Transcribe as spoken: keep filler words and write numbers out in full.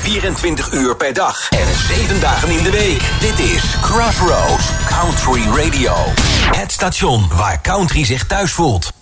vierentwintig uur per dag en zeven dagen in de week. Dit is Crossroads Country Radio. Het station waar country zich thuis voelt.